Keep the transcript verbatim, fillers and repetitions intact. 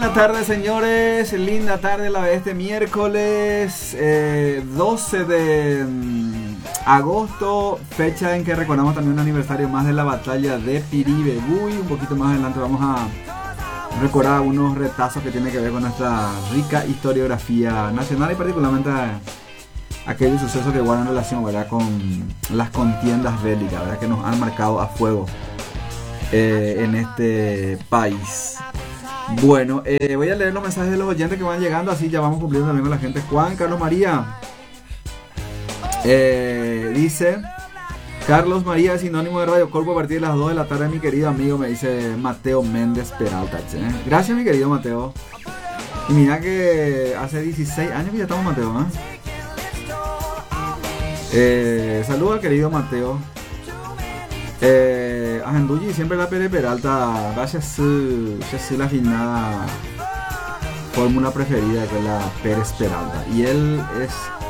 Buenas tardes, señores. Linda tarde la de este miércoles eh, doce de mm, agosto, fecha en que recordamos también un aniversario más de la batalla de Piribebuy. Un poquito más adelante vamos a recordar unos retazos que tienen que ver con nuestra rica historiografía nacional y particularmente a aquellos sucesos que guardan relación, ¿verdad?, con las contiendas bélicas, ¿verdad?, que nos han marcado a fuego eh, en este país. Bueno, eh, voy a leer los mensajes de los oyentes que van llegando, así ya vamos cumpliendo también con la gente. Juan Carlos María eh, dice: Carlos María es sinónimo de Radio Corpo a partir de las dos de la tarde, mi querido amigo, me dice Mateo Méndez Peralta. ¿eh? Gracias, mi querido Mateo. Y mira que hace dieciséis años que ya estamos, Mateo. ¿eh? Eh, saludos al querido Mateo. Eh, Ajanduyi siempre la Pere Peralta. Gracias, es la finada fórmula preferida que es la Pérez Peralta. Y él es